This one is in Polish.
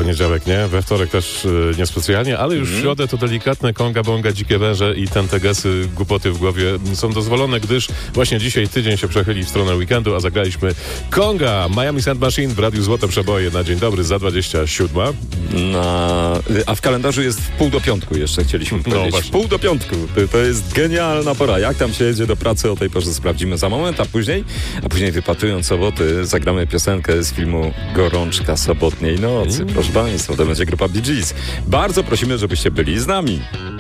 poniedziałek, nie? We wtorek też niespecjalnie, ale już w środę to delikatne konga, bonga, dzikie węże i tentegesy, głupoty w głowie są dozwolone, gdyż właśnie dzisiaj tydzień się przechyli w stronę weekendu, a zagraliśmy konga Miami Sound Machine w Radiu Złote Przeboje na dzień dobry za 27. A w kalendarzu jest w pół do piątku jeszcze chcieliśmy powiedzieć. Właśnie. Pół do piątku. To jest genialna pora. Jak tam się jedzie do pracy, o tej porze sprawdzimy za moment, a później wypatrując soboty, zagramy piosenkę z filmu Gorączka sobotniej nocy. Proszę Państwa, to będzie grupa Bee Gees. Bardzo prosimy, żebyście byli z nami.